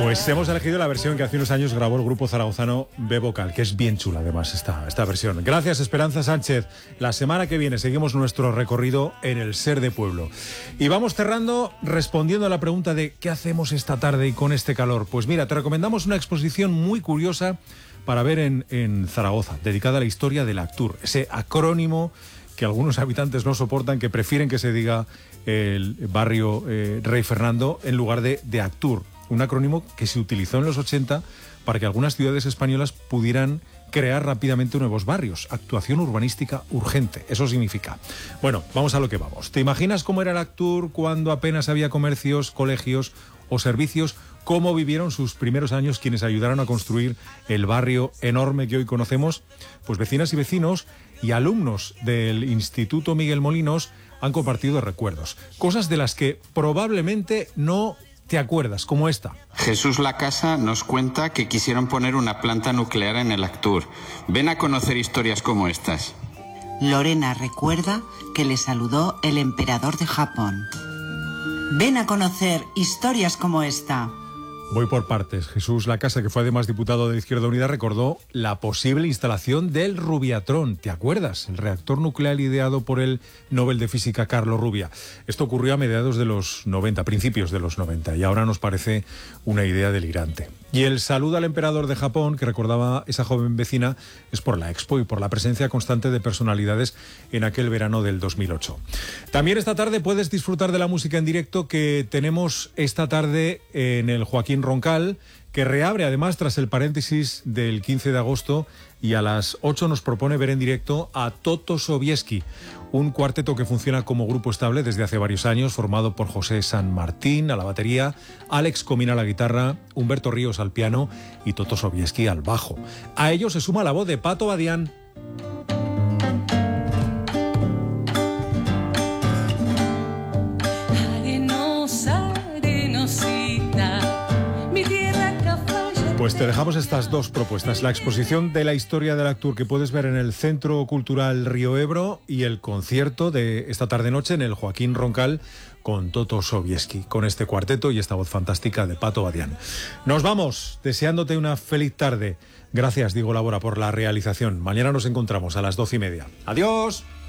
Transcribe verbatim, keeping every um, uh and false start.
Pues hemos elegido la versión que hace unos años grabó el grupo zaragozano B Vocal, que es bien chula además esta, esta versión. Gracias, Esperanza Sánchez. La semana que viene seguimos nuestro recorrido en el Ser de Pueblo. Y vamos cerrando respondiendo a la pregunta de ¿qué hacemos esta tarde y con este calor? Pues mira, te recomendamos una exposición muy curiosa para ver en, en Zaragoza, dedicada a la historia del Actur, ese acrónimo que algunos habitantes no soportan, que prefieren que se diga el barrio eh, Rey Fernando en lugar de, de Actur. Un acrónimo que se utilizó en los ochenta para que algunas ciudades españolas pudieran crear rápidamente nuevos barrios. Actuación urbanística urgente, eso significa. Bueno, vamos a lo que vamos. ¿Te imaginas cómo era el Actur cuando apenas había comercios, colegios o servicios? ¿Cómo vivieron sus primeros años quienes ayudaron a construir el barrio enorme que hoy conocemos? Pues vecinas y vecinos y alumnos del Instituto Miguel Molinos han compartido recuerdos. Cosas de las que probablemente no te acuerdas, como esta. Jesús Lacasa nos cuenta que quisieron poner una planta nuclear en el Actur. Ven a conocer historias como estas. Lorena recuerda que le saludó el emperador de Japón. Ven a conocer historias como esta. Voy por partes. Jesús Lacasa, que fue además diputado de Izquierda Unida, recordó la posible instalación del Rubiatrón. ¿Te acuerdas? El reactor nuclear ideado por el Nobel de Física Carlos Rubia. Esto ocurrió a mediados de los noventa, principios de los noventa, y ahora nos parece una idea delirante. Y el saludo al emperador de Japón, que recordaba esa joven vecina, es por la Expo y por la presencia constante de personalidades en aquel verano del dos mil ocho. También esta tarde puedes disfrutar de la música en directo que tenemos esta tarde en el Joaquín Roncal, que reabre además tras el paréntesis del quince de agosto, y a las ocho nos propone ver en directo a Toto Sobieski, un cuarteto que funciona como grupo estable desde hace varios años, formado por José San Martín a la batería, Alex Comín a la guitarra, Humberto Ríos al piano y Toto Sobieski al bajo. A ello se suma la voz de Pato Badián. Pues te dejamos estas dos propuestas, la exposición de la historia del Actur que puedes ver en el Centro Cultural Río Ebro y el concierto de esta tarde-noche en el Joaquín Roncal con Toto Sobieski, con este cuarteto y esta voz fantástica de Pato Badián. Nos vamos, deseándote una feliz tarde. Gracias, Diego Labora, por la realización. Mañana nos encontramos a las doce y media. ¡Adiós!